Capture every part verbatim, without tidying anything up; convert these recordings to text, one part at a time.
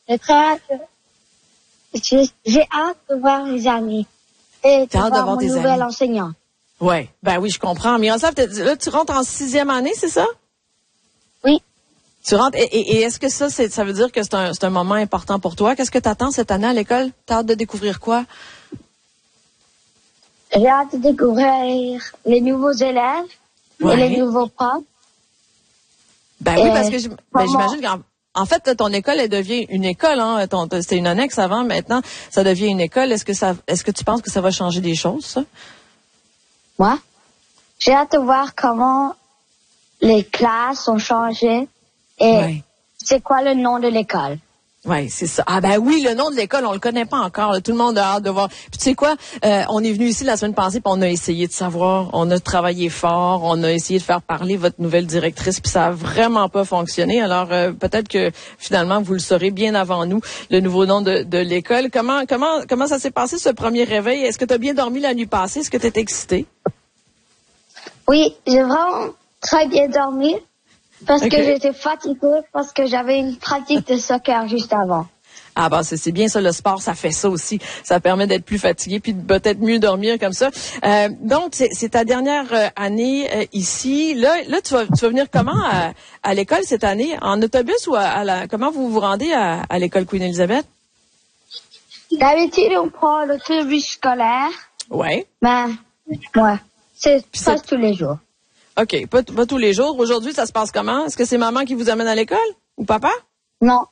j'ai très hâte. J'ai, j'ai hâte de voir les amis et de voir, de voir mon nouvel enseignant. Oui, ben oui, je comprends. Miroslav, là, tu rentres en sixième année, c'est ça? Oui. Tu rentres, et, et, et est-ce que ça, c'est, ça veut dire que c'est un, c'est un moment important pour toi? Qu'est-ce que tu attends cette année à l'école? T'as hâte de découvrir quoi? J'ai hâte de découvrir les nouveaux élèves ouais. et les nouveaux profs. Ben et oui, parce que ben, j'imagine qu'en en fait, ton école, elle devient une école, hein. Ton, c'était une annexe avant, maintenant, ça devient une école. Est-ce que ça, est-ce que tu penses que ça va changer des choses, ça? Moi? J'ai hâte de voir comment les classes ont changé et ouais. c'est quoi le nom de l'école. Oui, c'est ça. Ah ben oui, le nom de l'école, on le connaît pas encore. Là. Tout le monde a hâte de voir. Puis tu sais quoi, euh, on est venu ici la semaine passée, puis on a essayé de savoir, on a travaillé fort, on a essayé de faire parler votre nouvelle directrice, puis ça a vraiment pas fonctionné. Alors euh, peut-être que finalement vous le saurez bien avant nous, le nouveau nom de, de l'école. Comment comment comment ça s'est passé ce premier réveil? Est-ce que tu as bien dormi la nuit passée? Est-ce que tu étais excitée? Oui, j'ai vraiment très bien dormi. Parce okay. que j'étais fatiguée, parce que j'avais une pratique de soccer juste avant. Ah ben c'est, c'est bien ça, le sport, ça fait ça aussi. Ça permet d'être plus fatigué puis de peut-être mieux dormir comme ça. Euh, donc, c'est, c'est ta dernière euh, année euh, ici. Là, là tu, vas, tu vas venir comment à, à l'école cette année? En autobus ou à, à la... Comment vous vous rendez à, à l'école Queen Elizabeth? D'habitude, on prend l'autobus scolaire. Oui. Ben, ouais. C'est presque tous les jours. OK, pas, pas tous les jours. Aujourd'hui, ça se passe comment? Est-ce que c'est maman qui vous amène à l'école ou papa? Non.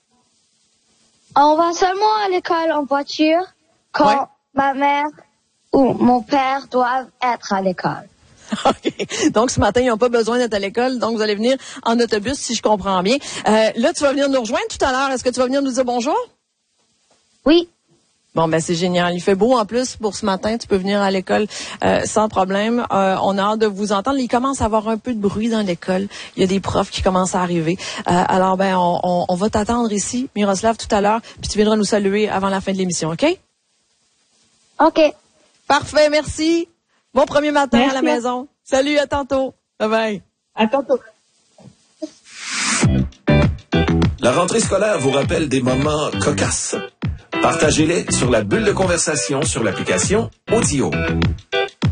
On va seulement à l'école en voiture quand ouais. ma mère ou mon père doivent être à l'école. OK. Donc, ce matin, ils n'ont pas besoin d'être à l'école. Donc, vous allez venir en autobus, si je comprends bien. Euh, là, tu vas venir nous rejoindre tout à l'heure. Est-ce que tu vas venir nous dire bonjour? Oui. Bon, ben c'est génial. Il fait beau en plus pour ce matin. Tu peux venir à l'école euh, sans problème. Euh, on a hâte de vous entendre. Il commence à avoir un peu de bruit dans l'école. Il y a des profs qui commencent à arriver. Euh, alors, ben on, on, on va t'attendre ici, Miroslav, tout à l'heure. Puis tu viendras nous saluer avant la fin de l'émission, OK? OK. Parfait, merci. Bon premier matin merci. À la maison. Salut, à tantôt. Bye-bye. À tantôt. La rentrée scolaire vous rappelle des moments cocasses. Partagez-les sur la bulle de conversation sur l'application Audio.